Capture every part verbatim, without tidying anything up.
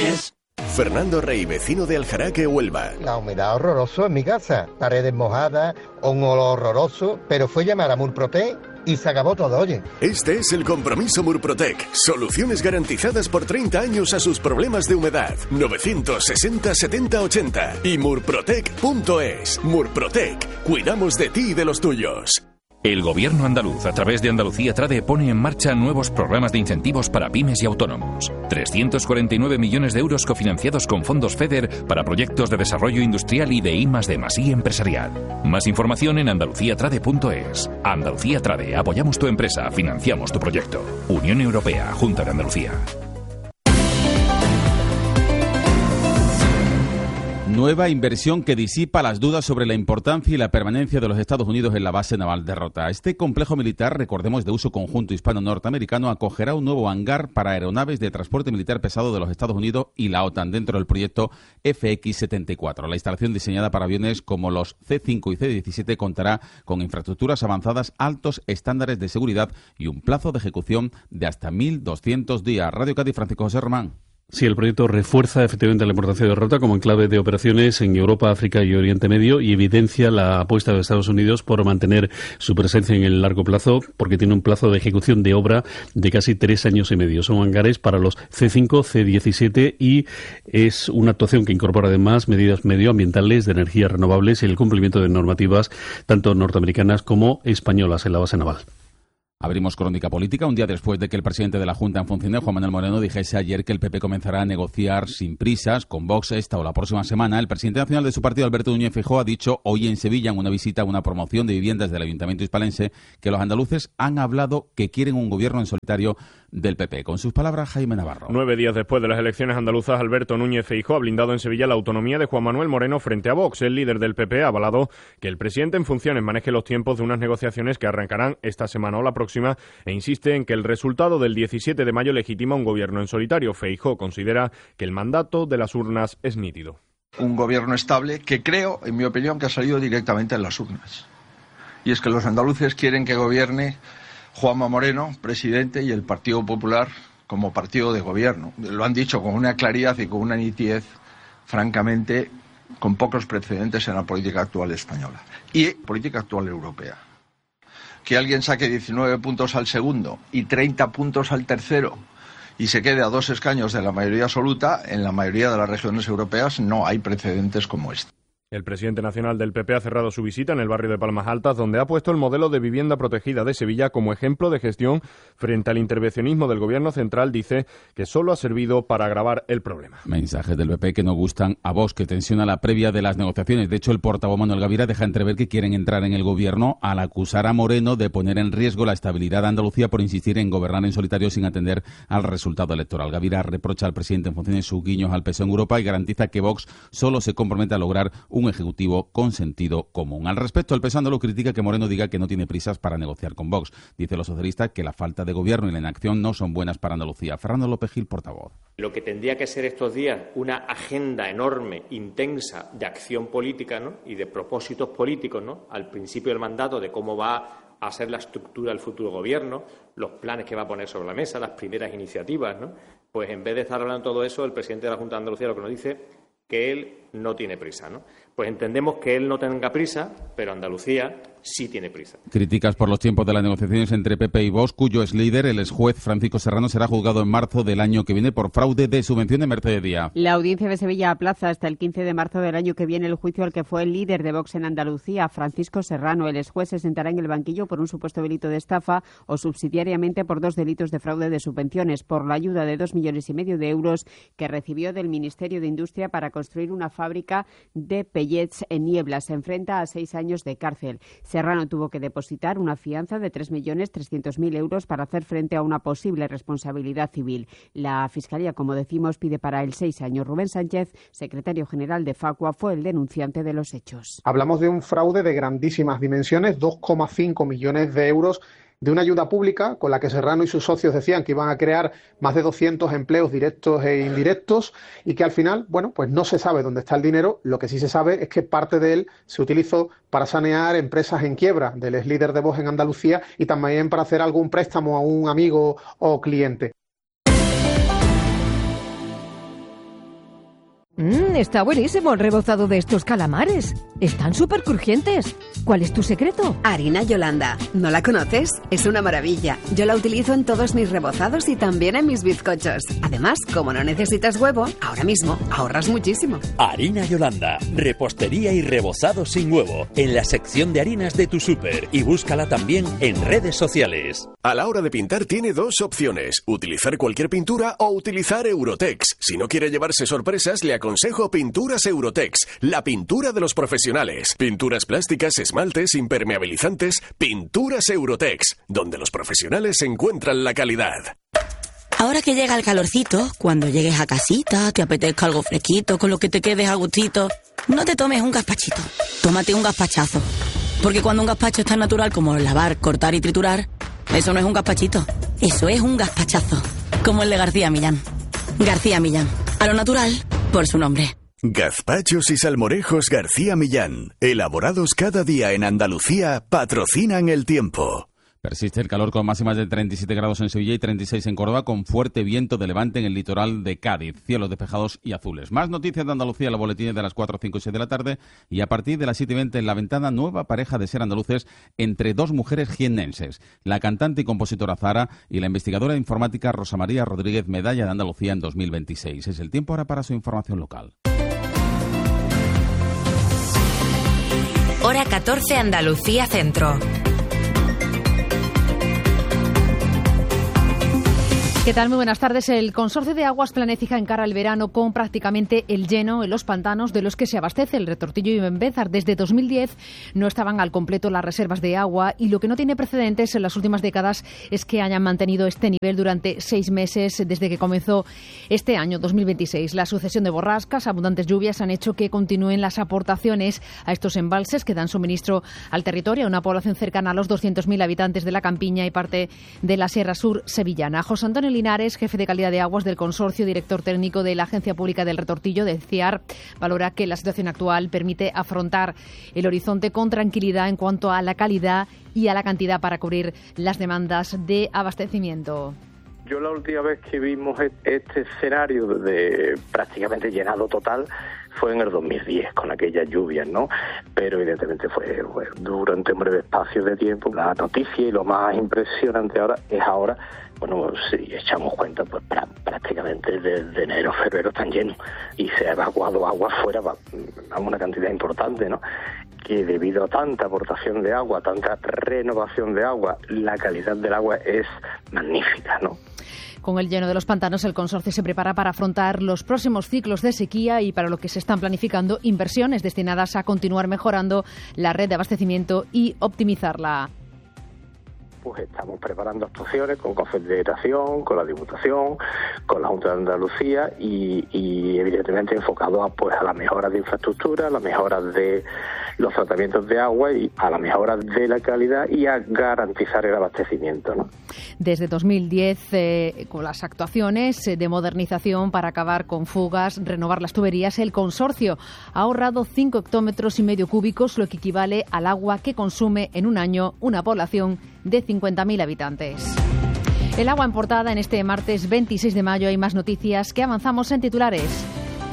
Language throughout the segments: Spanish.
es. Fernando Rey, vecino de Aljaraque, Huelva. La humedad horroroso en mi casa, paredes mojadas, un olor horroroso, pero fue llamar a Murprotec y se acabó todo, oye. Este es el compromiso Murprotec. Soluciones garantizadas por treinta años a sus problemas de humedad. novecientos sesenta setenta ochenta y murprotec punto es. Murprotec. Cuidamos de ti y de los tuyos. El Gobierno andaluz, a través de Andalucía Trade, pone en marcha nuevos programas de incentivos para pymes y autónomos. trescientos cuarenta y nueve millones de euros cofinanciados con fondos FEDER para proyectos de desarrollo industrial y de I más D más I empresarial. Más información en andalucía trade punto es. Andalucía Trade, apoyamos tu empresa, financiamos tu proyecto. Unión Europea, Junta de Andalucía. Nueva inversión que disipa las dudas sobre la importancia y la permanencia de los Estados Unidos en la base naval de Rota. Este complejo militar, recordemos, de uso conjunto hispano-norteamericano, acogerá un nuevo hangar para aeronaves de transporte militar pesado de los Estados Unidos y la OTAN dentro del proyecto F X setenta y cuatro. La instalación, diseñada para aviones como los C cinco y C diecisiete, contará con infraestructuras avanzadas, altos estándares de seguridad y un plazo de ejecución de hasta mil doscientos días. Radio Cádiz, Francisco José Román. Sí, el proyecto refuerza efectivamente la importancia de Rota como enclave de operaciones en Europa, África y Oriente Medio y evidencia la apuesta de Estados Unidos por mantener su presencia en el largo plazo, porque tiene un plazo de ejecución de obra de casi tres años y medio. Son hangares para los C cinco, C diecisiete y es una actuación que incorpora además medidas medioambientales, de energías renovables y el cumplimiento de normativas tanto norteamericanas como españolas en la base naval. Abrimos crónica política un día después de que el presidente de la Junta en funciones, Juan Manuel Moreno, dijese ayer que el P P comenzará a negociar sin prisas con Vox esta o la próxima semana. El presidente nacional de su partido, Alberto Núñez Feijóo, ha dicho hoy en Sevilla, en una visita a una promoción de viviendas del Ayuntamiento hispalense, que los andaluces han hablado que quieren un gobierno en solitario del P P. Con sus palabras, Jaime Navarro. Nueve días después de las elecciones andaluzas, Alberto Núñez Feijóo ha blindado en Sevilla la autonomía de Juan Manuel Moreno frente a Vox. El líder del P P ha avalado que el presidente en funciones maneje los tiempos de unas negociaciones que arrancarán esta semana o la próxima e insiste en que el resultado del diecisiete de mayo legitima un gobierno en solitario. Feijóo considera que el mandato de las urnas es nítido. Un gobierno estable que creo, en mi opinión, que ha salido directamente en las urnas. Y es que los andaluces quieren que gobierne Juanma Moreno, presidente, y el Partido Popular como partido de gobierno. Lo han dicho con una claridad y con una nitidez, francamente, con pocos precedentes en la política actual española y política actual europea. Que alguien saque diecinueve puntos al segundo y treinta puntos al tercero y se quede a dos escaños de la mayoría absoluta, en la mayoría de las regiones europeas no hay precedentes como este. El presidente nacional del P P ha cerrado su visita en el barrio de Palmas Altas, donde ha puesto el modelo de vivienda protegida de Sevilla como ejemplo de gestión frente al intervencionismo del gobierno central. Dice que solo ha servido para agravar el problema. Mensajes del P P que no gustan a Vox, que tensiona la previa de las negociaciones. De hecho, el portavoz Manuel Gavira deja entrever que quieren entrar en el gobierno al acusar a Moreno de poner en riesgo la estabilidad de Andalucía por insistir en gobernar en solitario sin atender al resultado electoral. Gavira reprocha al presidente en funciones sus guiños al P S O E en Europa y garantiza que Vox solo se compromete a lograr un ejecutivo con sentido común. Al respecto, el P S O E andaluz critica que Moreno diga que no tiene prisas para negociar con Vox. Dice los socialistas que la falta de gobierno y la inacción no son buenas para Andalucía. Fernando López Gil, portavoz. Lo que tendría que ser estos días una agenda enorme, intensa, de acción política, ¿no?, y de propósitos políticos, ¿no?, al principio del mandato, de cómo va a ser la estructura del futuro gobierno, los planes que va a poner sobre la mesa, las primeras iniciativas, ¿no? Pues en vez de estar hablando de todo eso, el presidente de la Junta de Andalucía lo que nos dice que él no tiene prisa, ¿no? Pues entendemos que él no tenga prisa, pero Andalucía sí tiene prisa. Críticas por los tiempos de las negociaciones entre P P y Vox, cuyo ex líder, el exjuez Francisco Serrano, será juzgado en marzo del año que viene por fraude de subvenciones. Mercedes Díaz. La audiencia de Sevilla aplaza hasta el quince de marzo del año que viene el juicio al que fue el líder de Vox en Andalucía, Francisco Serrano. El exjuez se sentará en el banquillo por un supuesto delito de estafa o subsidiariamente por dos delitos de fraude de subvenciones, por la ayuda de dos millones y medio de euros que recibió del Ministerio de Industria para construir una fábrica de pellets en Niebla. Se enfrenta a seis años de cárcel. Serrano tuvo que depositar una fianza de tres millones trescientos mil euros para hacer frente a una posible responsabilidad civil. La Fiscalía, como decimos, pide para él seis años. Rubén Sánchez, secretario general de Facua, fue el denunciante de los hechos. Hablamos de un fraude de grandísimas dimensiones, dos coma cinco millones de euros de una ayuda pública con la que Serrano y sus socios decían que iban a crear más de doscientos empleos directos e indirectos y que al final, bueno, pues no se sabe dónde está el dinero. Lo que sí se sabe es que parte de él se utilizó para sanear empresas en quiebra del ex líder de Vox en Andalucía y también para hacer algún préstamo a un amigo o cliente. Mmm, está buenísimo el rebozado de estos calamares. Están súper crujientes. ¿Cuál es tu secreto? Harina Yolanda. ¿No la conoces? Es una maravilla. Yo la utilizo en todos mis rebozados y también en mis bizcochos. Además, como no necesitas huevo, ahora mismo ahorras muchísimo. Harina Yolanda. Repostería y rebozado sin huevo. En la sección de harinas de tu súper. Y búscala también en redes sociales. A la hora de pintar tiene dos opciones. Utilizar cualquier pintura o utilizar Eurotex. Si no quiere llevarse sorpresas, le aconsejo Pinturas Eurotex. La pintura de los profesionales. Pinturas plásticas, esmaltes, impermeabilizantes. Pinturas Eurotex. Donde los profesionales encuentran la calidad. Ahora que llega el calorcito, cuando llegues a casita, te apetezca algo fresquito, con lo que te quedes a gustito, no te tomes un gazpachito, tómate un gazpachazo. Porque cuando un gazpacho es tan natural como lavar, cortar y triturar, eso no es un gazpachito, eso es un gazpachazo, como el de García Millán. García Millán, a lo natural, por su nombre. Gazpachos y salmorejos García Millán, elaborados cada día en Andalucía, patrocinan el tiempo. Persiste el calor con máximas de treinta y siete grados en Sevilla y treinta y seis en Córdoba, con fuerte viento de levante en el litoral de Cádiz. Cielos despejados y azules. Más noticias de Andalucía en los boletines de las cuatro, cinco y seis de la tarde. Y a partir de las siete y veinte en La Ventana, nueva pareja de ser andaluces entre dos mujeres jiennenses. La cantante y compositora Zara y la investigadora de informática Rosa María Rodríguez, medalla de Andalucía en dos mil veintiséis. Es el tiempo ahora para su información local. Hora catorce, Andalucía Centro. ¿Qué tal? Muy buenas tardes. El Consorcio de Aguas planea encara el verano con prácticamente el lleno en los pantanos de los que se abastece el Retortillo y Benbézar. Desde dos mil diez no estaban al completo las reservas de agua y lo que no tiene precedentes en las últimas décadas es que hayan mantenido este nivel durante seis meses desde que comenzó este año dos mil veintiséis. La sucesión de borrascas, abundantes lluvias han hecho que continúen las aportaciones a estos embalses que dan suministro al territorio, a una población cercana a los doscientos mil habitantes de la Campiña y parte de la Sierra Sur sevillana. José Antonio Linares, jefe de calidad de aguas del consorcio, director técnico de la Agencia Pública del Retortillo, de CIAR, valora que la situación actual permite afrontar el horizonte con tranquilidad en cuanto a la calidad y a la cantidad para cubrir las demandas de abastecimiento. Yo la última vez que vimos este escenario de prácticamente llenado total fue en el dos mil diez, con aquellas lluvias, ¿no? Pero evidentemente fue, fue durante un breve espacio de tiempo. La noticia y lo más impresionante ahora es ahora, bueno, si echamos cuenta, pues prácticamente desde enero a febrero están llenos y se ha evacuado agua fuera a una cantidad importante, ¿no? Que debido a tanta aportación de agua, tanta renovación de agua, la calidad del agua es magnífica, ¿no? Con el lleno de los pantanos, el consorcio se prepara para afrontar los próximos ciclos de sequía y para lo que se están planificando inversiones destinadas a continuar mejorando la red de abastecimiento y optimizarla. Pues estamos preparando actuaciones con Confederación, con la Diputación, con la Junta de Andalucía y, y evidentemente enfocado a, pues, a la mejora de infraestructura, a la mejora de los tratamientos de agua y a la mejora de la calidad y a garantizar el abastecimiento, ¿no? Desde dos mil diez, eh, con las actuaciones de modernización para acabar con fugas, renovar las tuberías, el consorcio ha ahorrado cinco hectómetros y medio cúbicos, lo que equivale al agua que consume en un año una población de cincuenta mil habitantes. El agua en portada en este martes veintiséis de mayo. Hay más noticias que avanzamos en titulares.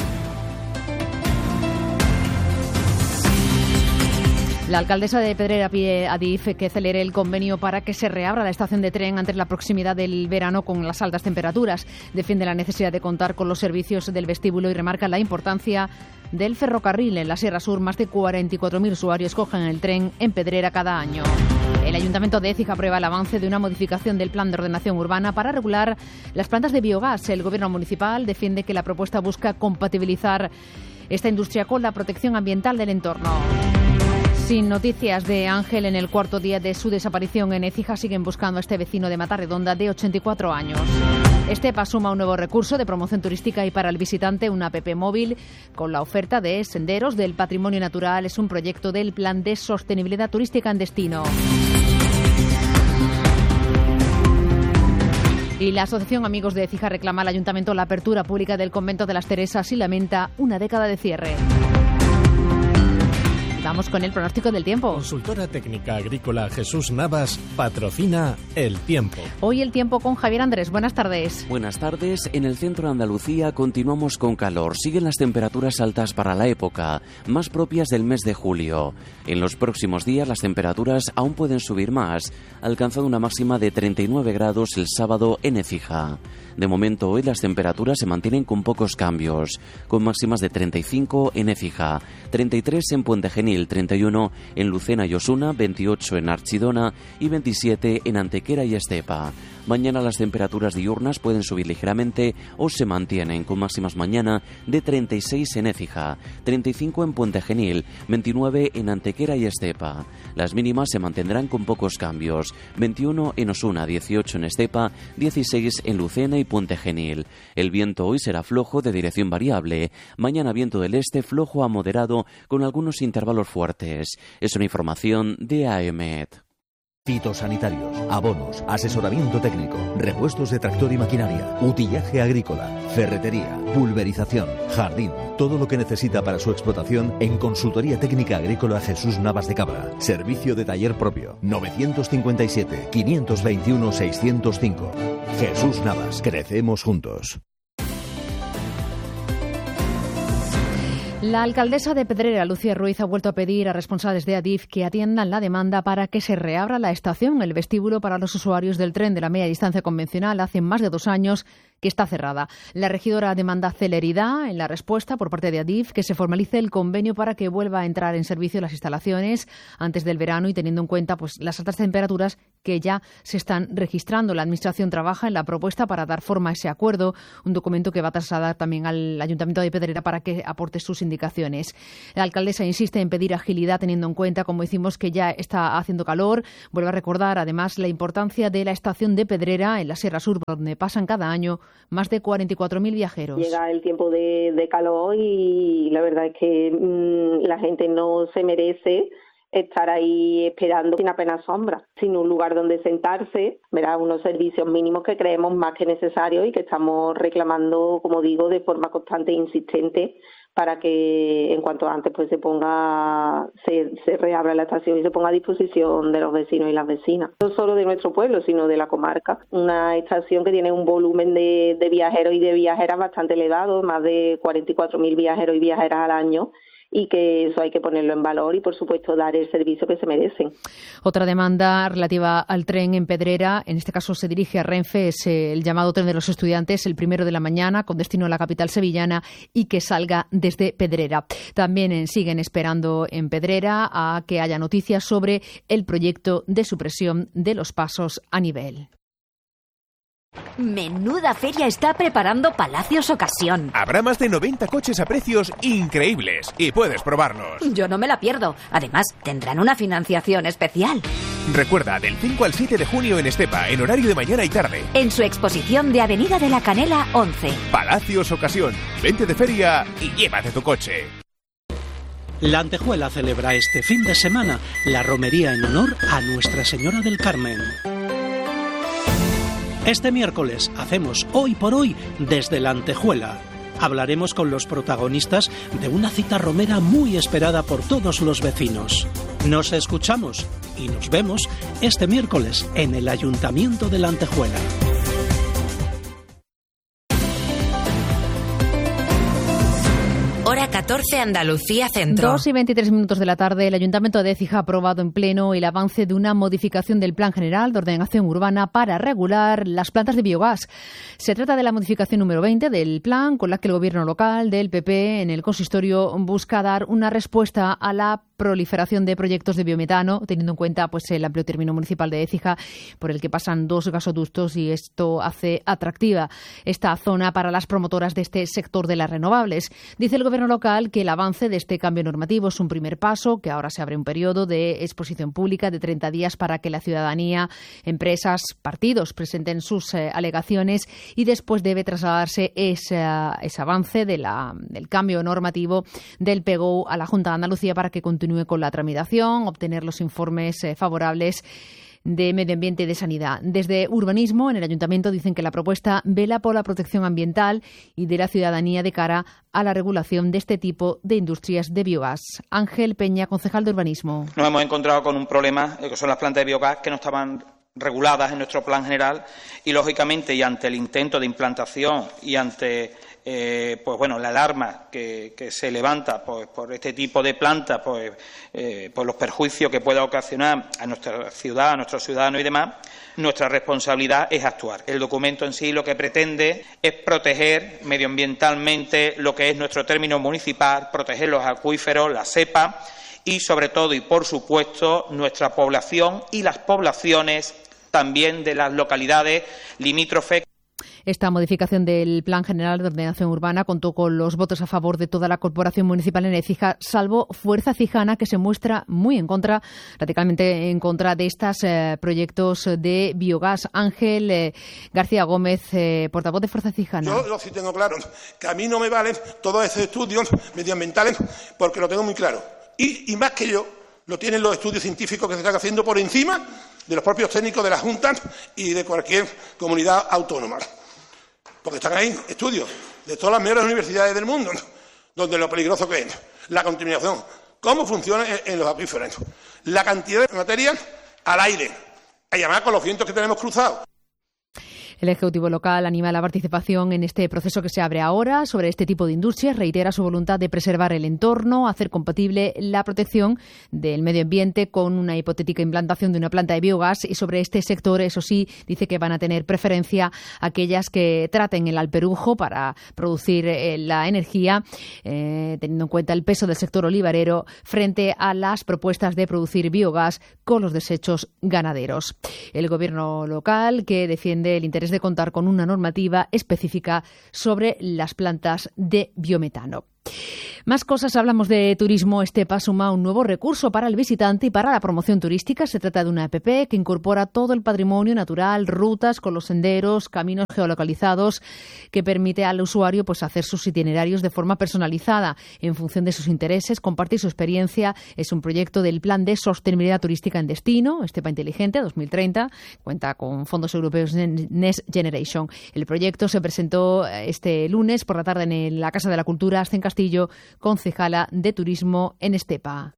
La alcaldesa de Pedrera pide a DIF que acelere el convenio para que se reabra la estación de tren ante la proximidad del verano con las altas temperaturas. Defiende la necesidad de contar con los servicios del vestíbulo y remarca la importancia del ferrocarril. En la Sierra Sur, más de cuarenta y cuatro mil usuarios cogen el tren en Pedrera cada año. El Ayuntamiento de Écija aprueba el avance de una modificación del Plan de Ordenación Urbana para regular las plantas de biogás. El Gobierno municipal defiende que la propuesta busca compatibilizar esta industria con la protección ambiental del entorno. Sin noticias de Ángel en el cuarto día de su desaparición en Écija, siguen buscando a este vecino de Matarredonda de ochenta y cuatro años. Estepa suma un nuevo recurso de promoción turística y para el visitante una app móvil con la oferta de senderos del patrimonio natural. Es un proyecto del Plan de Sostenibilidad Turística en Destino. Y la Asociación Amigos de Écija reclama al Ayuntamiento la apertura pública del Convento de las Teresas y lamenta una década de cierre. Vamos con el pronóstico del tiempo. Consultora técnica agrícola Jesús Navas patrocina el tiempo. Hoy el tiempo con Javier Andrés. Buenas tardes. Buenas tardes. En el centro de Andalucía continuamos con calor. Siguen las temperaturas altas para la época, más propias del mes de julio. En los próximos días las temperaturas aún pueden subir más, alcanzando una máxima de treinta y nueve grados el sábado en Écija. De momento hoy las temperaturas se mantienen con pocos cambios, con máximas de treinta y cinco en Écija, treinta y tres en Puente Genil, treinta y uno en Lucena y Osuna, veintiocho en Archidona y veintisiete en Antequera y Estepa. Mañana las temperaturas diurnas pueden subir ligeramente o se mantienen, con máximas mañana de treinta y seis en Écija, treinta y cinco en Puente Genil, veintinueve en Antequera y Estepa. Las mínimas se mantendrán con pocos cambios, veintiuno en Osuna, dieciocho en Estepa, dieciséis en Lucena y Puente Genil. El viento hoy será flojo de dirección variable. Mañana viento del este flojo a moderado con algunos intervalos fuertes. Es una información de AEMET. Fitosanitarios, abonos, asesoramiento técnico, repuestos de tractor y maquinaria, utillaje agrícola, ferretería, pulverización, jardín, todo lo que necesita para su explotación en Consultoría Técnica Agrícola Jesús Navas de Cabra. Servicio de taller propio, novecientos cincuenta y siete, quinientos veintiuno, seiscientos cinco. Jesús Navas, crecemos juntos. La alcaldesa de Pedrera, Lucía Ruiz, ha vuelto a pedir a responsables de Adif que atiendan la demanda para que se reabra la estación, el vestíbulo para los usuarios del tren de la media distancia convencional. Hace más de dos años que está cerrada. La regidora demanda celeridad en la respuesta por parte de Adif, que se formalice el convenio para que vuelva a entrar en servicio las instalaciones antes del verano y teniendo en cuenta pues las altas temperaturas que ya se están registrando. La Administración trabaja en la propuesta para dar forma a ese acuerdo, un documento que va a trasladar también al Ayuntamiento de Pedrera para que aporte sus indicaciones. La alcaldesa insiste en pedir agilidad teniendo en cuenta, como decimos, que ya está haciendo calor. Vuelve a recordar además la importancia de la estación de Pedrera en la Sierra Sur, donde pasan cada año más de cuarenta y cuatro mil viajeros. Llega el tiempo de, de calor y la verdad es que mmm, la gente no se merece estar ahí esperando sin apenas sombra, sin un lugar donde sentarse, verá, unos servicios mínimos que creemos más que necesarios y que estamos reclamando, como digo, de forma constante e insistente para que en cuanto antes pues se ponga, se, se reabra la estación y se ponga a disposición de los vecinos y las vecinas. No solo de nuestro pueblo, sino de la comarca. Una estación que tiene un volumen de, de viajeros y de viajeras bastante elevado, más de cuarenta y cuatro mil viajeros y viajeras al año, y que eso hay que ponerlo en valor y, por supuesto, dar el servicio que se merecen. Otra demanda relativa al tren en Pedrera, en este caso se dirige a Renfe, es el llamado tren de los estudiantes, el primero de la mañana, con destino a la capital sevillana y que salga desde Pedrera. También siguen esperando en Pedrera a que haya noticias sobre el proyecto de supresión de los pasos a nivel. Menuda feria está preparando Palacios Ocasión. Habrá más de noventa coches a precios increíbles y puedes probarlos. Yo no me la pierdo. Además, tendrán una financiación especial. Recuerda, del cinco al siete de junio en Estepa, en horario de mañana y tarde. En su exposición de Avenida de la Canela once. Palacios Ocasión. Vente de feria y llévate tu coche. La Antejuela celebra este fin de semana la romería en honor a Nuestra Señora del Carmen. Este miércoles hacemos Hoy por Hoy desde la Antejuela. Hablaremos con los protagonistas de una cita romera muy esperada por todos los vecinos. Nos escuchamos y nos vemos este miércoles en el Ayuntamiento de la Antejuela. Hora catorce, Andalucía Centro. dos y veintitrés minutos de la tarde, el Ayuntamiento de Écija ha aprobado en pleno el avance de una modificación del Plan General de Ordenación Urbana para regular las plantas de biogás. Se trata de la modificación número veinte del plan, con la que el Gobierno local del P P en el consistorio busca dar una respuesta a la proliferación de proyectos de biometano, teniendo en cuenta pues el amplio término municipal de Écija, por el que pasan dos gasoductos, y esto hace atractiva esta zona para las promotoras de este sector de las renovables. Dice el Gobierno local que el avance de este cambio normativo es un primer paso, que ahora se abre un periodo de exposición pública de treinta días para que la ciudadanía, empresas, partidos presenten sus eh, alegaciones, y después debe trasladarse ese, ese avance de la, del cambio normativo del P G O a la Junta de Andalucía para que continúe con la tramitación, obtener los informes eh, favorables de Medio Ambiente y de Sanidad. Desde Urbanismo, en el Ayuntamiento, dicen que la propuesta vela por la protección ambiental y de la ciudadanía de cara a la regulación de este tipo de industrias de biogás. Ángel Peña, concejal de Urbanismo. Nos hemos encontrado con un problema, que son las plantas de biogás que no estaban reguladas en nuestro plan general y, lógicamente, y ante el intento de implantación y ante Eh, pues bueno, la alarma que, que se levanta pues, por este tipo de plantas, pues, eh, por los perjuicios que pueda ocasionar a nuestra ciudad, a nuestros ciudadanos y demás, nuestra responsabilidad es actuar. El documento en sí lo que pretende es proteger medioambientalmente lo que es nuestro término municipal, proteger los acuíferos, la cepa y, sobre todo y por supuesto, nuestra población y las poblaciones también de las localidades limítrofes. Esta modificación del Plan General de Ordenación Urbana contó con los votos a favor de toda la Corporación Municipal en Écija, salvo Fuerza Cijana, que se muestra muy en contra, radicalmente en contra de estos eh, proyectos de biogás. Ángel eh, García Gómez, eh, portavoz de Fuerza Cijana. Yo lo sí tengo claro, que a mí no me valen todos esos estudios medioambientales porque lo tengo muy claro. Y, y más que yo, lo tienen los estudios científicos que se están haciendo por encima de los propios técnicos de la Junta y de cualquier comunidad autónoma. Porque están ahí estudios de todas las mejores universidades del mundo, donde lo peligroso que es la contaminación, cómo funciona en los acuíferos, la cantidad de materia al aire, y además con los vientos que tenemos cruzados. El Ejecutivo local anima la participación en este proceso que se abre ahora sobre este tipo de industrias, reitera su voluntad de preservar el entorno, hacer compatible la protección del medio ambiente con una hipotética implantación de una planta de biogás, y sobre este sector, eso sí, dice que van a tener preferencia aquellas que traten el alperujo para producir eh, la energía, eh, teniendo en cuenta el peso del sector olivarero frente a las propuestas de producir biogás con los desechos ganaderos. El Gobierno local, que defiende el interés de contar con una normativa específica sobre las plantas de biometano. Más cosas, hablamos de turismo. Estepa suma un nuevo recurso para el visitante y para la promoción turística. Se trata de una app que incorpora todo el patrimonio natural, rutas con los senderos, caminos geolocalizados, que permite al usuario pues hacer sus itinerarios de forma personalizada en función de sus intereses, compartir su experiencia. Es un proyecto del Plan de Sostenibilidad Turística en Destino, Estepa Inteligente dos mil treinta. Cuenta con fondos europeos Next Generation. El proyecto se presentó este lunes por la tarde en la Casa de la Cultura, Ascen Castillo, concejala de turismo en Estepa.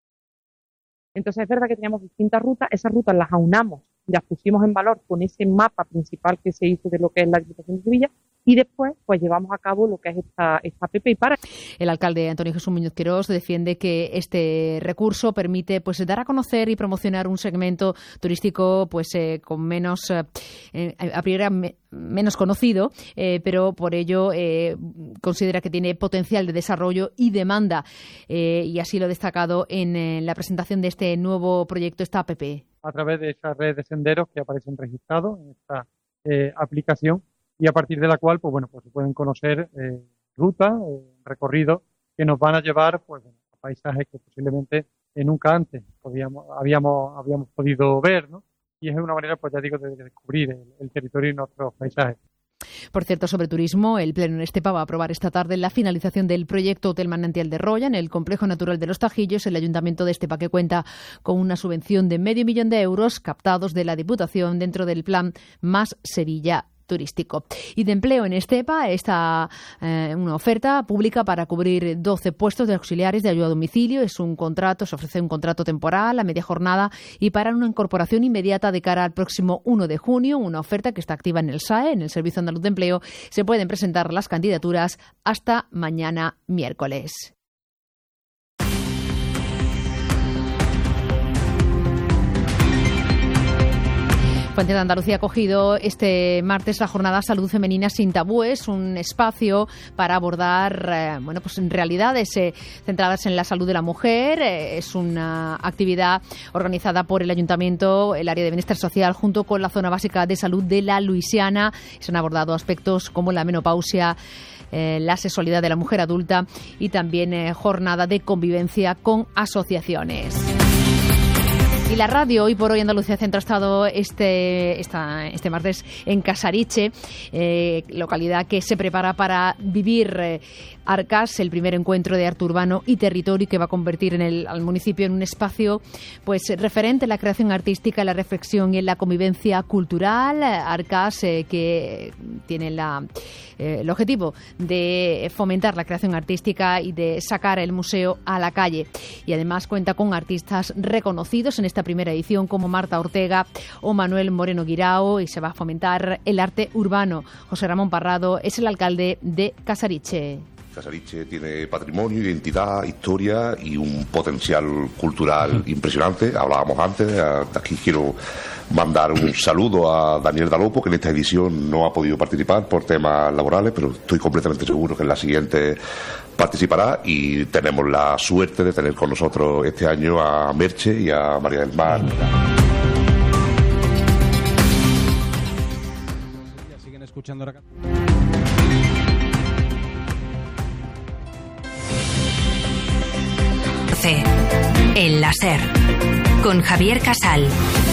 Entonces es verdad que teníamos distintas rutas, esas rutas las aunamos y las pusimos en valor con ese mapa principal que se hizo de lo que es la Diputación de Sevilla, y después pues llevamos a cabo lo que es esta, esta app. Y para el alcalde Antonio Jesús Muñoz Quirós defiende que este recurso permite pues dar a conocer y promocionar un segmento turístico pues eh, con menos eh, a priori me, menos conocido, eh, pero por ello eh, considera que tiene potencial de desarrollo y demanda, eh, y así lo ha destacado en, en la presentación de este nuevo proyecto, esta app. A través de esa red de senderos que aparecen registrados en esta eh, aplicación, y a partir de la cual pues bueno pues se pueden conocer eh, rutas, eh, recorridos que nos van a llevar pues a paisajes que posiblemente eh, nunca antes podíamos, habíamos habíamos podido ver, ¿no? Y es una manera, pues ya digo, de, de descubrir el, el territorio y nuestros paisajes. Por cierto, sobre turismo, el Pleno en Estepa va a aprobar esta tarde la finalización del proyecto Hotel Manantial de Roya en el Complejo Natural de los Tajillos. El Ayuntamiento de Estepa, que cuenta con una subvención de medio millón de euros captados de la Diputación dentro del plan Más Sevilla turístico. Y de empleo en Estepa está eh, una oferta pública para cubrir doce puestos de auxiliares de ayuda a domicilio. Es un contrato, se ofrece un contrato temporal a media jornada y para una incorporación inmediata de cara al próximo uno de junio. Una oferta que está activa en el S A E, en el Servicio Andaluz de Empleo. Se pueden presentar las candidaturas hasta mañana miércoles. Fuente de Andalucía ha acogido este martes la jornada Salud Femenina sin Tabúes, un espacio para abordar eh, bueno, pues realidades eh, centradas en la salud de la mujer. Eh, es una actividad organizada por el Ayuntamiento, el área de Bienestar Social, junto con la Zona Básica de Salud de la Luisiana. Se han abordado aspectos como la menopausia, eh, la sexualidad de la mujer adulta y también eh, jornada de convivencia con asociaciones. Y la radio, hoy por hoy Andalucía Centro, ha estado este, esta, este martes en Casariche, eh, localidad que se prepara para vivir eh, Arcas, el primer encuentro de arte urbano y territorio que va a convertir en el, al municipio en un espacio pues referente en la creación artística, en la reflexión y en la convivencia cultural. Arcas, eh, que tiene la, eh, el objetivo de fomentar la creación artística y de sacar el museo a la calle. Y además cuenta con artistas reconocidos en esta primera edición como Marta Ortega o Manuel Moreno Guirao, y se va a fomentar el arte urbano. José Ramón Parrado es el alcalde de Casariche. Casariche tiene patrimonio, identidad, historia y un potencial cultural impresionante. Hablábamos antes, aquí quiero mandar un saludo a Daniel Dalopo, que en esta edición no ha podido participar por temas laborales, pero estoy completamente seguro que en la siguiente participará, y tenemos la suerte de tener con nosotros este año a Merche y a María del Mar. Siguen escuchando ahora. El láser con Javier Casal.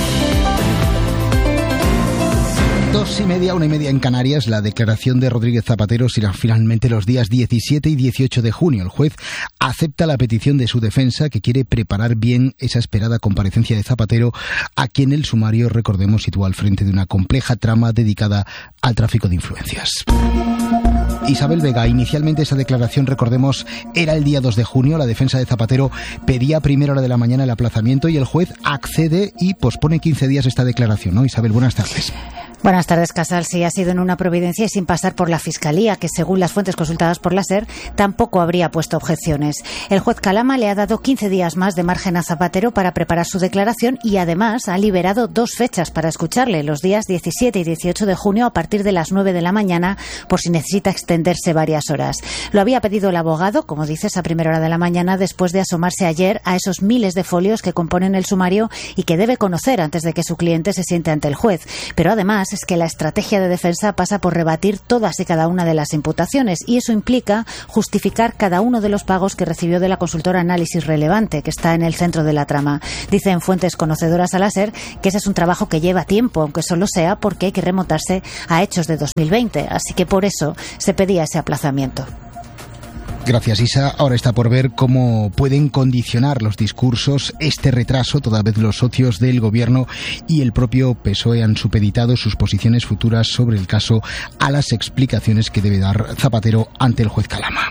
Dos y media, una y media en Canarias. La declaración de Rodríguez Zapatero será finalmente los días diecisiete y dieciocho de junio. El juez acepta la petición de su defensa, que quiere preparar bien esa esperada comparecencia de Zapatero, a quien el sumario, recordemos, sitúa al frente de una compleja trama dedicada al tráfico de influencias. Isabel Vega, inicialmente esa declaración, recordemos, era el día dos de junio. La defensa de Zapatero pedía a primera hora de la mañana el aplazamiento y el juez accede y pospone quince días esta declaración, ¿no? Isabel, buenas tardes. Buenas tardes, Casal. Sí, ha sido en una providencia y sin pasar por la Fiscalía, que según las fuentes consultadas por la SER, tampoco habría puesto objeciones. El juez Calama le ha dado quince días más de margen a Zapatero para preparar su declaración y además ha liberado dos fechas para escucharle, los días diecisiete y dieciocho de junio a partir de las nueve de la mañana, por si necesita extenderse varias horas. Lo había pedido el abogado, como dices, a primera hora de la mañana, después de asomarse ayer a esos miles de folios que componen el sumario y que debe conocer antes de que su cliente se siente ante el juez. Pero además es que la estrategia de defensa pasa por rebatir todas y cada una de las imputaciones, y eso implica justificar cada uno de los pagos que recibió de la consultora Análisis Relevante, que está en el centro de la trama. Dicen fuentes conocedoras a la SER que ese es un trabajo que lleva tiempo, aunque solo sea porque hay que remontarse a hechos de dos mil veinte, así que por eso se pedía ese aplazamiento. Gracias, Isa. Ahora está por ver cómo pueden condicionar los discursos este retraso, toda vez los socios del Gobierno y el propio P S O E han supeditado sus posiciones futuras sobre el caso a las explicaciones que debe dar Zapatero ante el juez Calama.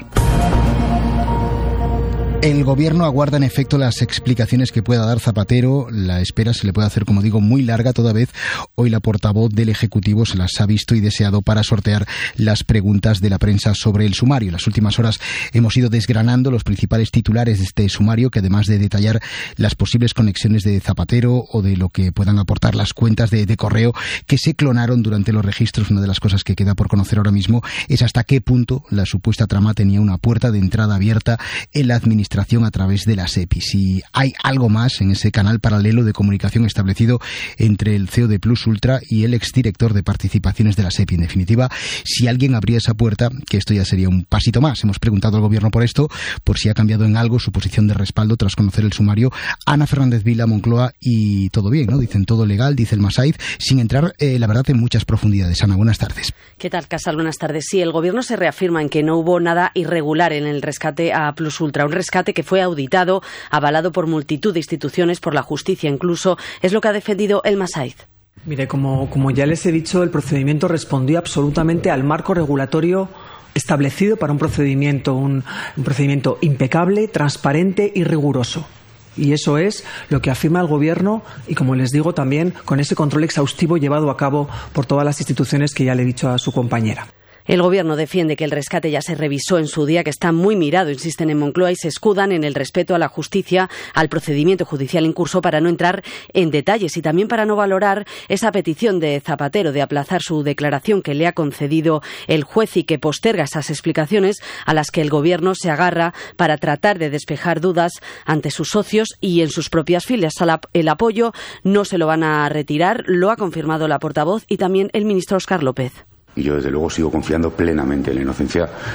El Gobierno aguarda en efecto las explicaciones que pueda dar Zapatero. La espera se le puede hacer, como digo, muy larga, toda vez hoy la portavoz del Ejecutivo se las ha visto y deseado para sortear las preguntas de la prensa sobre el sumario. En las últimas horas hemos ido desgranando los principales titulares de este sumario, que además de detallar las posibles conexiones de Zapatero o de lo que puedan aportar las cuentas de, de correo que se clonaron durante los registros, una de las cosas que queda por conocer ahora mismo es hasta qué punto la supuesta trama tenía una puerta de entrada abierta en la administración a través de la SEPI. Si hay algo más en ese canal paralelo de comunicación establecido entre el C E O de Plus Ultra y el exdirector de participaciones de la SEPI. En definitiva, si alguien abría esa puerta, que esto ya sería un pasito más. Hemos preguntado al Gobierno por esto, por si ha cambiado en algo su posición de respaldo tras conocer el sumario. Ana Fernández Vila, Moncloa, y todo bien, ¿no? Dicen todo legal, dice el Masaiz, sin entrar, eh, la verdad, en muchas profundidades. Ana, buenas tardes. ¿Qué tal, Casal? Buenas tardes. Sí, el Gobierno se reafirma en que no hubo nada irregular en el rescate a Plus Ultra, un rescate que fue auditado, avalado por multitud de instituciones, por la justicia incluso, es lo que ha defendido el Masaiz. Mire, como, como ya les he dicho, el procedimiento respondió absolutamente al marco regulatorio establecido para un procedimiento, un, un procedimiento impecable, transparente y riguroso. Y eso es lo que afirma el Gobierno y, como les digo, también con ese control exhaustivo llevado a cabo por todas las instituciones que ya le he dicho a su compañera. El Gobierno defiende que el rescate ya se revisó en su día, que está muy mirado, insisten en Moncloa, y se escudan en el respeto a la justicia, al procedimiento judicial en curso, para no entrar en detalles y también para no valorar esa petición de Zapatero de aplazar su declaración que le ha concedido el juez y que posterga esas explicaciones a las que el Gobierno se agarra para tratar de despejar dudas ante sus socios y en sus propias filas. El apoyo no se lo van a retirar, lo ha confirmado la portavoz y también el ministro Óscar López. Y yo, desde luego, sigo confiando plenamente en la inocencia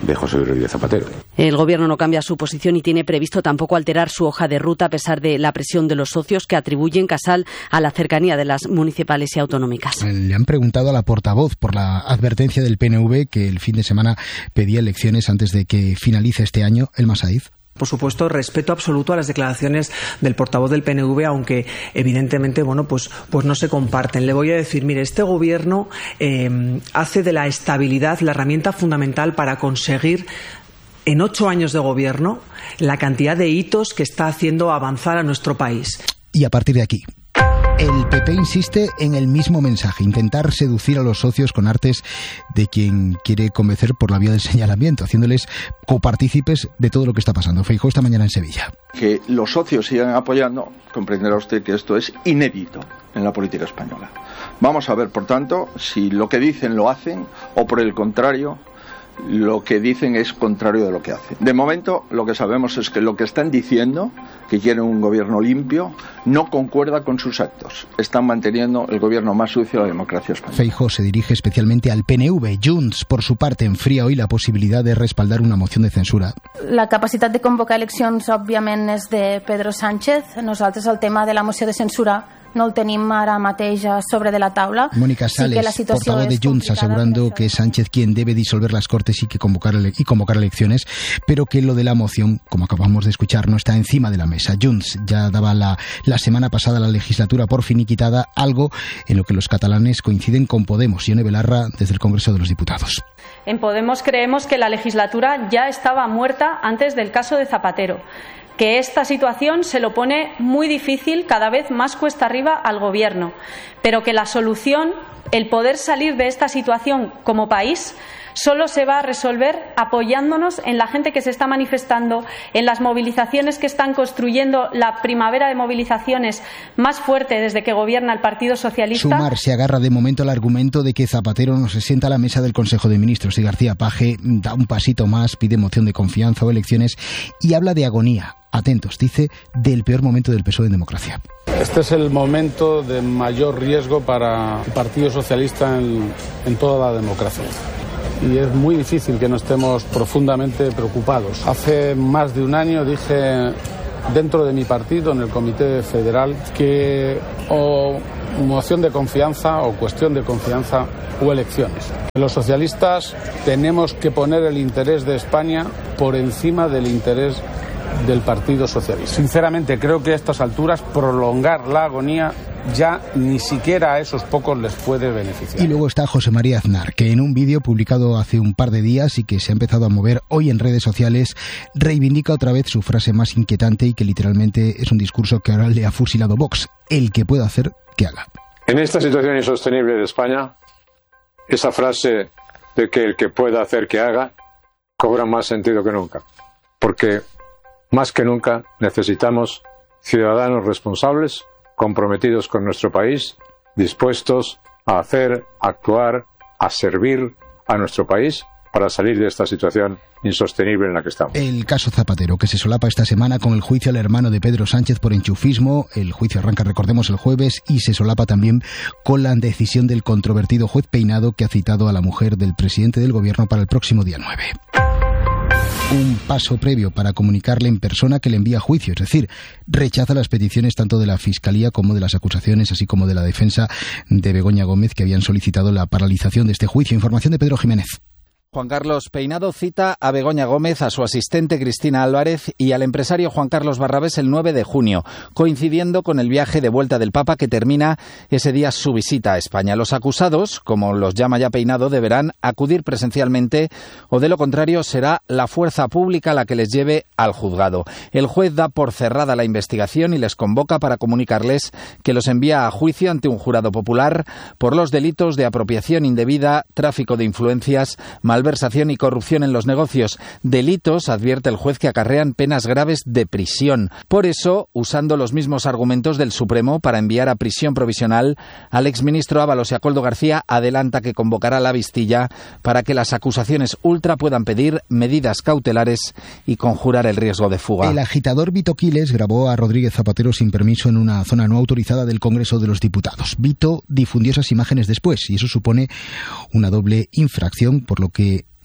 de José Rodríguez Zapatero. El Gobierno no cambia su posición y tiene previsto tampoco alterar su hoja de ruta a pesar de la presión de los socios que atribuyen Casal a la cercanía de las municipales y autonómicas. Le han preguntado a la portavoz por la advertencia del P N V que el fin de semana pedía elecciones antes de que finalice este año. Elma Saíz. Por supuesto, respeto absoluto a las declaraciones del portavoz del P N V, aunque evidentemente, bueno, pues, pues no se comparten. Le voy a decir, mire, este gobierno eh, hace de la estabilidad la herramienta fundamental para conseguir en ocho años de gobierno la cantidad de hitos que está haciendo avanzar a nuestro país. Y a partir de aquí, el P P insiste en el mismo mensaje, intentar seducir a los socios con artes de quien quiere convencer por la vía del señalamiento, haciéndoles copartícipes de todo lo que está pasando. Feijóo esta mañana en Sevilla. Que los socios sigan apoyando, comprenderá usted que esto es inédito en la política española. Vamos a ver, por tanto, si lo que dicen lo hacen o, por el contrario, lo que dicen es contrario de lo que hacen. De momento, lo que sabemos es que lo que están diciendo, que quieren un gobierno limpio, no concuerda con sus actos. Están manteniendo el gobierno más sucio de la democracia española. Feijóo se dirige especialmente al P N V. Junts, por su parte, enfría hoy la posibilidad de respaldar una moción de censura. La capacitat de convocar eleccions, òbviament, és de Pedro Sánchez. Nosaltres el tema de la moció de censura no el tenim ara mateix sobre de la taula. Mónica Sales, sí, portavoz de Junts, asegurando que es Sánchez quien debe disolver las Cortes y, que convocar, y convocar elecciones, pero que lo de la moción, como acabamos de escuchar, no está encima de la mesa. Junts ya daba la, la semana pasada la legislatura por finiquitada, algo en lo que los catalanes coinciden con Podemos. Ione Belarra, desde el Congreso de los Diputados. En Podemos creemos que la legislatura ya estaba muerta antes del caso de Zapatero, que esta situación se lo pone muy difícil, cada vez más cuesta arriba al Gobierno, pero que la solución, el poder salir de esta situación como país, solo se va a resolver apoyándonos en la gente que se está manifestando, en las movilizaciones que están construyendo la primavera de movilizaciones más fuerte desde que gobierna el Partido Socialista. Sumar se agarra de momento al argumento de que Zapatero no se sienta a la mesa del Consejo de Ministros y García Paje da un pasito más, pide moción de confianza o elecciones y habla de agonía. Atentos, dice, del peor momento del P S O E en democracia. Este es el momento de mayor riesgo para el Partido Socialista en, en toda la democracia. Y es muy difícil que no estemos profundamente preocupados. Hace más de un año dije dentro de mi partido, en el Comité Federal, que o moción de confianza o cuestión de confianza o elecciones. Los socialistas tenemos que poner el interés de España por encima del interés del Partido Socialista. Sinceramente, creo que a estas alturas prolongar la agonía ya ni siquiera a esos pocos les puede beneficiar. Y luego está José María Aznar, que en un vídeo publicado hace un par de días y que se ha empezado a mover hoy en redes sociales, reivindica otra vez su frase más inquietante y que literalmente es un discurso que ahora le ha fusilado Vox. El que pueda hacer, que haga. En esta situación insostenible de España, esa frase de que el que pueda hacer, que haga, cobra más sentido que nunca. Porque más que nunca necesitamos ciudadanos responsables, comprometidos con nuestro país, dispuestos a hacer, a actuar, a servir a nuestro país para salir de esta situación insostenible en la que estamos. El caso Zapatero, que se solapa esta semana con el juicio al hermano de Pedro Sánchez por enchufismo. El juicio arranca, recordemos, el jueves y se solapa también con la decisión del controvertido juez Peinado, que ha citado a la mujer del presidente del gobierno para el próximo día nueve. Un paso previo para comunicarle en persona que le envía a juicio, es decir, rechaza las peticiones tanto de la Fiscalía como de las acusaciones, así como de la defensa de Begoña Gómez, que habían solicitado la paralización de este juicio. Información de Pedro Jiménez. Juan Carlos Peinado cita a Begoña Gómez, a su asistente Cristina Álvarez y al empresario Juan Carlos Barrabés el nueve de junio, coincidiendo con el viaje de vuelta del Papa que termina ese día su visita a España. Los acusados, como los llama ya Peinado, deberán acudir presencialmente o de lo contrario será la fuerza pública la que les lleve al juzgado. El juez da por cerrada la investigación y les convoca para comunicarles que los envía a juicio ante un jurado popular por los delitos de apropiación indebida, tráfico de influencias, malversación y corrupción en los negocios, delitos, advierte el juez, que acarrean penas graves de prisión. Por eso, usando los mismos argumentos del Supremo para enviar a prisión provisional al exministro Ábalos y a Koldo García, adelanta que convocará la vistilla para que las acusaciones ultra puedan pedir medidas cautelares y conjurar el riesgo de fuga. El agitador Vito Quiles grabó a Rodríguez Zapatero sin permiso en una zona no autorizada del Congreso de los Diputados. Vito difundió esas imágenes después y eso supone una doble infracción, por lo que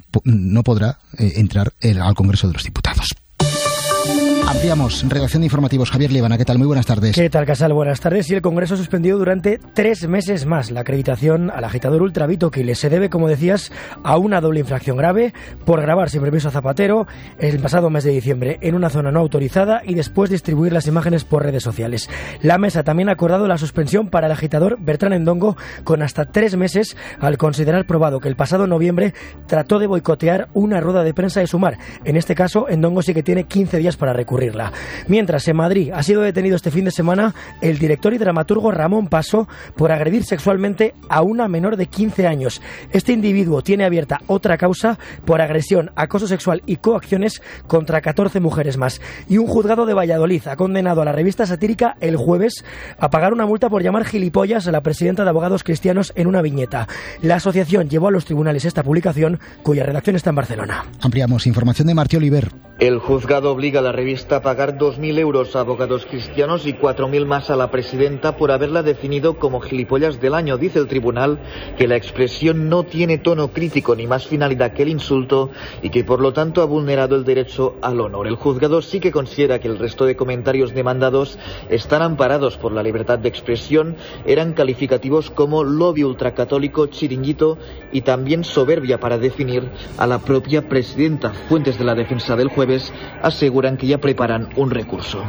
no podrá eh, entrar el, al Congreso de los Diputados. Ampliamos. Redacción de informativos. Javier Líbana, ¿qué tal? Muy buenas tardes. ¿Qué tal, Casal? Buenas tardes. Y el Congreso ha suspendido durante tres meses más la acreditación al agitador Ultra Vito Quiles. Se debe, como decías, a una doble infracción grave por grabar sin permiso a Zapatero el pasado mes de diciembre en una zona no autorizada y después distribuir las imágenes por redes sociales. La mesa también ha acordado la suspensión para el agitador Bertrán Endongo con hasta tres meses al considerar probado que el pasado noviembre trató de boicotear una rueda de prensa de Sumar. En este caso, Endongo sí que tiene quince días para recurrir. Mientras, en Madrid ha sido detenido este fin de semana el director y dramaturgo Ramón Paso por agredir sexualmente a una menor de quince años. Este individuo tiene abierta otra causa por agresión, acoso sexual y coacciones contra catorce mujeres más. Y un juzgado de Valladolid ha condenado a la revista satírica El Jueves a pagar una multa por llamar gilipollas a la presidenta de Abogados Cristianos en una viñeta. La asociación llevó a los tribunales esta publicación, cuya redacción está en Barcelona. Ampliamos. Información de Martí Oliver. El juzgado obliga a la revista a pagar dos mil euros a Abogados Cristianos y cuatro mil más a la presidenta por haberla definido como gilipollas del año. Dice el tribunal que la expresión no tiene tono crítico ni más finalidad que el insulto y que por lo tanto ha vulnerado el derecho al honor. El juzgado sí que considera que el resto de comentarios demandados están amparados por la libertad de expresión, eran calificativos como lobby ultracatólico, chiringuito y también soberbia para definir a la propia presidenta. Fuentes de la defensa del Jueves aseguran que ya preparan un recurso.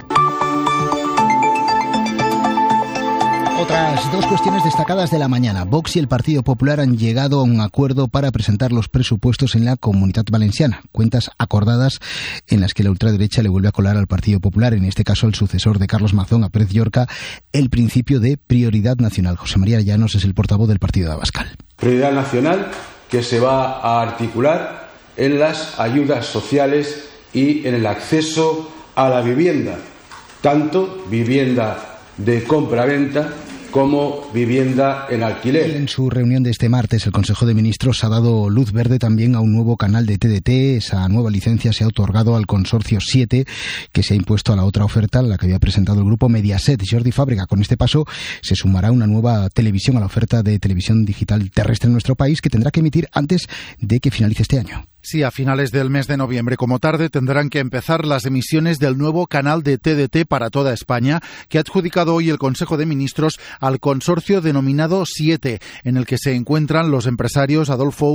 Otras dos cuestiones destacadas de la mañana. Vox y el Partido Popular han llegado a un acuerdo para presentar los presupuestos en la Comunitat Valenciana. Cuentas acordadas en las que la ultraderecha le vuelve a colar al Partido Popular, en este caso el sucesor de Carlos Mazón, a Pérez Llorca, el principio de prioridad nacional. José María Llanos es el portavoz del partido de Abascal. Prioridad nacional que se va a articular en las ayudas sociales y en el acceso a la vivienda, tanto vivienda de compra-venta como vivienda en alquiler. Y en su reunión de este martes, el Consejo de Ministros ha dado luz verde también a un nuevo canal de T D T. Esa nueva licencia se ha otorgado al Consorcio siete, que se ha impuesto a la otra oferta, la que había presentado el grupo Mediaset. Jordi Fábrega, con este paso se sumará una nueva televisión a la oferta de televisión digital terrestre en nuestro país, que tendrá que emitir antes de que finalice este año. Sí, a finales del mes de noviembre, como tarde, tendrán que empezar las emisiones del nuevo canal de T D T para toda España, que ha adjudicado hoy el Consejo de Ministros al consorcio denominado siete, en el que se encuentran los empresarios Adolfo